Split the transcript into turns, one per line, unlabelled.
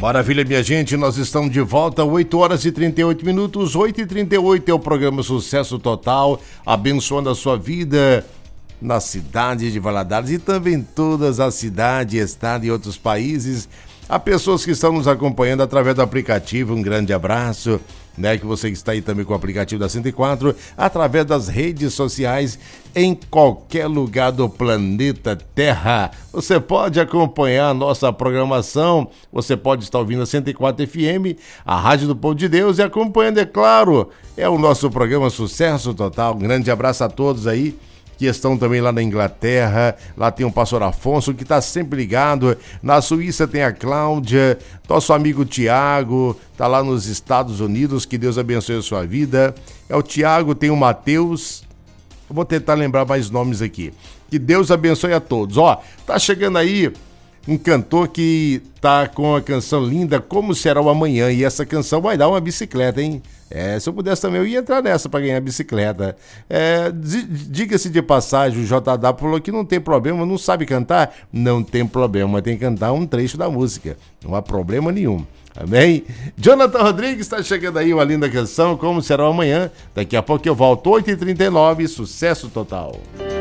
Maravilha, minha gente, nós estamos de volta, 8 horas e 38 minutos, 8h38 é o programa Sucesso Total, abençoando a sua vida na cidade de Valadares e também todas as cidades, estados e outros países. Há pessoas que estão nos acompanhando através do aplicativo, um grande abraço, né? Que você que está aí também com o aplicativo da 104, através das redes sociais, em qualquer lugar do planeta Terra. Você pode acompanhar a nossa programação, você pode estar ouvindo a 104 FM, a Rádio do Povo de Deus, e acompanhando, é claro, é o nosso programa Sucesso Total. Um grande abraço a todos aí que estão também lá na Inglaterra. Lá tem o pastor Afonso, que está sempre ligado. Na Suíça tem a Cláudia, nosso amigo Tiago, está lá nos Estados Unidos, que Deus abençoe a sua vida. É o Tiago, tem o Matheus, eu vou tentar lembrar mais nomes aqui. Que Deus abençoe a todos. Ó, tá chegando aí um cantor que tá com a canção linda, Como Será o Amanhã, e essa canção vai dar uma bicicleta, hein? Se eu pudesse também, eu ia entrar nessa para ganhar bicicleta. Diga-se de passagem, o JW falou que não tem problema, não sabe cantar? Não tem problema, tem que cantar um trecho da música, não há problema nenhum. Amém? Jonathan Rodrigues está chegando aí, uma linda canção, Como Será o Amanhã. Daqui a pouco eu volto, 8h39, sucesso total.